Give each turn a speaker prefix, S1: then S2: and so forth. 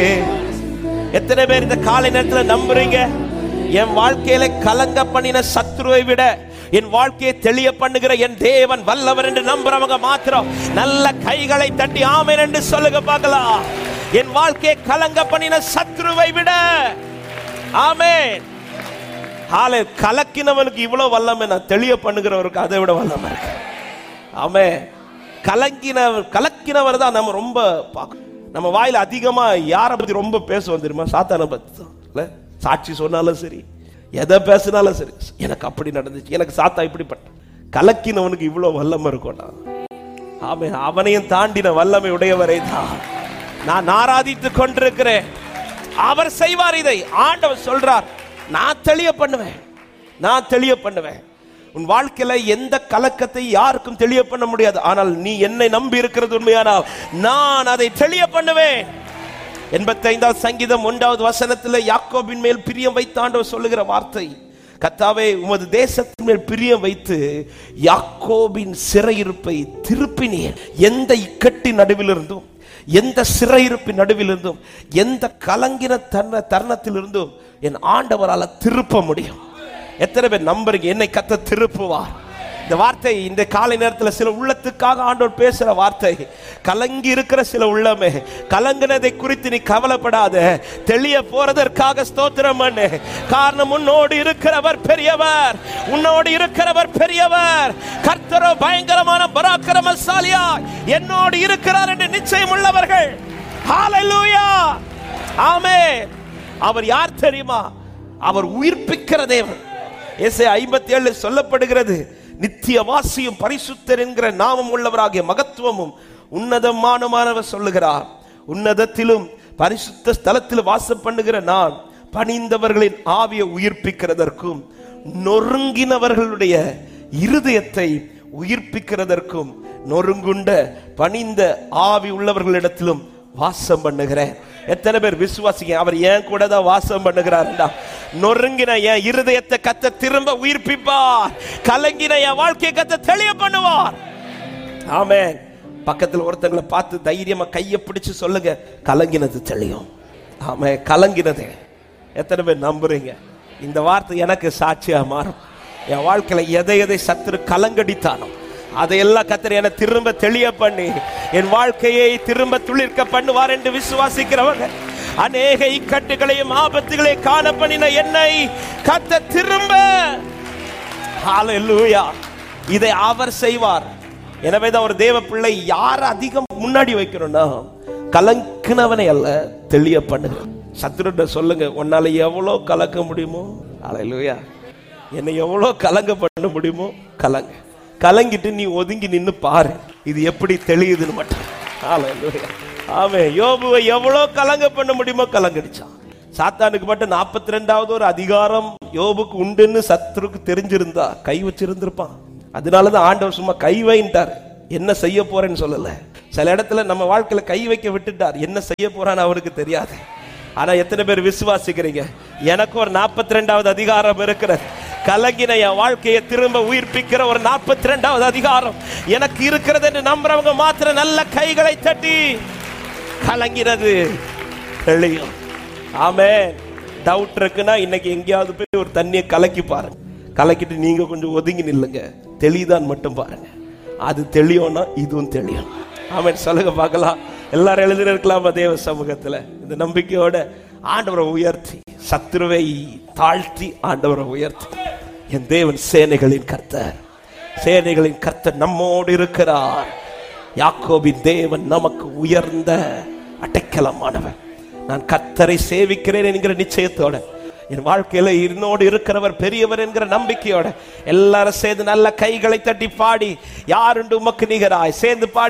S1: எத்தனை பேர் இந்த காலை நேரத்தில் நம்புறீங்க? என் வாழ்க்கையில கலங்க பண்ணின சத்துருவை விட என் வாழ்க்கையை தெளிய பண்ணுகிற என் தேவன் வல்லவர் என்று நம்புறவங்க மாத்திரம் நல்ல கைகளை தட்டி ஆமென் என்று சொல்லுங்க பார்க்கலாம். என் வாழ்க்கையை கலங்க பண்ணின சத்துருவை விட. ஆமென். கலக்கினவனுக்கு இவ்வளவு வல்லமை, நான் தெளிய பண்ணுகிறவருக்கு அதை விட வல்லமை இருக்கு. ஆமென். கலக்கினவர் தான் நம்ம ரொம்ப நம்ம வாயில அதிகமா யாரை பத்தி ரொம்ப பேசுவோம் தெரியுமா? சாத்தானை பத்தி. சாட்சி சொன்னாலும் சரி, எதை பேசினாலும் சரி, எனக்கு அப்படி நடந்துச்சு, எனக்கு சாத்தா இப்படிப்பட்ட. கலக்கினவனுக்கு இவ்வளவு வல்லமை இருக்கும்டா. ஆமென். அவனையும் தாண்டின வல்லமை உடையவரை தான் நான் ஆராதித்துக் கொண்டிருக்கிறேன். அவர் செய்வார். இதை ஆண்டவர் சொல்றார், நான் தெளிய பண்ணுவேன், நான் தெளிய பண்ணுவேன். உன் வாழ்க்கையில எந்த கலக்கத்தை யாருக்கும் தெளிய பண்ண முடியாது. ஆனால் நீ என்னை நம்பி இருக்கிறது உண்மையானால் நான் அதை தெளிய பண்ணுவேன். 85 சங்கீதம் 1வது வசனத்தில் யாக்கோபின் மேல் பிரியம் வைத்த ஆண்டவர் சொல்லுகிற வார்த்தை, கர்த்தாவே உமது தேசத்தின் மேல் பிரியம் வைத்து யாக்கோபின் சிறையிருப்பை திருப்பினீர். எந்த இக்கட்டின் நடுவிலிருந்தும், எந்த சிறையிருப்பின் நடுவிலிருந்தும், எந்த கலங்கின தருணத்திலிருந்தும் என் ஆண்டவரால் திருப்ப முடியும். எத்தனை பேர் நம்புறீங்க என்னை கர்த்தர் திருப்புவார்? இந்த வார்த்தை இந்த காலை நேரத்தில் சில உள்ளத்துக்காக ஆண்டவர் பேசுற வார்த்தை. கலங்கி இருக்கிற சில உள்ளமே, கலங்கினதை குறித்து நீ கவலைப்படாத, தெளிய போறதற்காக ஸ்தோத்திரம் பண்ணு. காரணம், உன்னோடு இருக்கிறவர் பெரியவர், உன்னோடு இருக்கிறவர் பெரியவர். கர்த்தரோ பயங்கரமான பராக்கிரமசாலியா என்னோடு இருக்கிறார் என்று நிச்சயம் உள்ளவர்கள். ஹalleluya. ஆமென். அவர் யார் தெரியுமா? அவர் உயிர்ப்பிக்கிற தேவன். ஏசாயா 57 சொல்லப்படுகிறது, நித்தியவாசியும் பரிசுத்தர் என்கிற நாமம் உள்ளவராகிய மகத்துவமும் உன்னதமானவர் சொல்லுகிறார். உன்னதத்திலும் பரிசுத்த ஸ்தலத்தில் வாசம் பண்ணுகிற நான் பணிந்தவர்களின் ஆவியை உயிர்ப்பிக்கிறதற்கும் நொறுங்கினவர்களுடைய இருதயத்தை உயிர்ப்பிக்கிறதற்கும் நொறுங்குண்ட பணிந்த ஆவி உள்ளவர்களிடத்திலும் வாசம் பண்ணுகிறேன். எத்தனை பேர் விசுவாசிங்க அவர் ஏன் கூட தான் வாசம் பண்ணுகிறார்டா? நொறுங்கின என் இருதயத்தை கர்த்தர் திரும்ப உயிர்ப்பிப்பார். கலங்கின என் வாழ்க்கையை கர்த்தர் தெளிய பண்ணுவார். ஆமென். பக்கத்தில் ஒருத்தங்களை பார்த்து தைரியமா கையை பிடிச்சு சொல்லுங்க, கலங்கினது தெளியும். ஆமென். கலங்கினது. எத்தனை பேர் நம்புறீங்க? இந்த வார்த்தை எனக்கு சாட்சியா மாறும். என் வாழ்க்கையில எதை எதை சத்துரு கலங்கடித்தானோ அதையெல்லாம் கர்த்தர் என திரும்ப தெளிய பண்ணி என் வாழ்க்கையை திரும்ப துளிர்க்க பண்ணுவார் என்று விசுவாசிக்கிறவங்க, அநேக இக்கட்டுகளையும் ஆபத்துகளையும் காண பண்ணின என்னை கர்த்தர் திரும்ப, ஹalleluya, இதை அவர் செய்வார். எனவேதான் ஒரு தேவ பிள்ளை யார் அதிகம் முன்னாடி வைக்கிறோம்னா கலங்கினவனை அல்ல, தெளிய பண்ணுங்க. சத்துருட்ட சொல்லுங்க, உன்னால எவ்வளவு கலக்க முடியுமோ, ஹalleluya, என்னை எவ்வளவு கலங்க பண்ண முடியுமோ கலங்க. கலங்கிட்டு நீ ஒதுங்கி நின்னு பாரு இது எப்படி தெளியுதுன்னு மட்டும். ஹalleluya. ஆமென். யோபுவை எவ்வளவு கலங்க பண்ண முடியுமோ கலங்கடிச்சான். சாத்தானுக்கு மட்டும் 42வது ஒரு அதிகாரம் யோபுக்கு உண்டுன்னு சத்துருக்கு தெரிஞ்சிருந்தா கை வச்சிருந்திருப்பான். அதனாலதான் ஆண்டவர் சும்மா கை வைன்ட்டார், என்ன செய்ய போறேன்னு சொல்லல. சில இடத்துல நம்ம வாழ்க்கையில கை வைக்க விட்டுட்டார், என்ன செய்ய போறான்னு அவருக்கு தெரியாது. ஆனா எத்தனை பேர் விசுவாசிக்கிறீங்க எனக்கு ஒரு 42வது அதிகாரம் இருக்கிறது, கலங்கின என் வாழ்க்கையை திரும்ப உயிர்ப்பிக்கிற ஒரு 42வது அதிகாரம் எனக்கு இருக்கிறது என்று நம்புறவங்க மாத்திரம் நல்ல கைகளை தட்டி கலங்கிறது தெளியும். ஆமென். டவுட் இருக்குன்னா இன்னைக்கு எங்கேயாவது போய் ஒரு தண்ணியை கலக்கி பாருங்க, கலக்கிட்டு நீங்க கொஞ்சம் ஒதுங்கி நில்லுங்க, தெளிதான் மட்டும் பாருங்க, அது தெளியும்னா இதுவும் தெளியும். ஆமென். சொல்லுங்க பார்க்கலாம். எல்லாரும் எழுதிருக்கலாமா தேவ சமூகத்துல? இந்த நம்பிக்கையோட ஆண்டவரை உயர்த்தி, சத்துருவை தாழ்த்தி ஆண்டவரை உயர்த்தி, என் தேவன் சேனைகளின் கர்த்தர், சேனைகளின் கர்த்தர் நம்மோடு இருக்கிறார். யாக்கோபின் தேவன் நமக்கு உயர்ந்த அடைக்கலமானவர். நான் கர்த்தரை சேவிக்கிறேன் என்கிற நிச்சயத்தோட, என் வாழ்க்கையில என்னோடு இருக்கிறவர் பெரியவர் என்கிற நம்பிக்கையோட எல்லாரும் சேர்ந்து நல்ல கைகளை தட்டி பாடி, யாருண்டு உமக்கு நிகராய் சேர்ந்து பாடி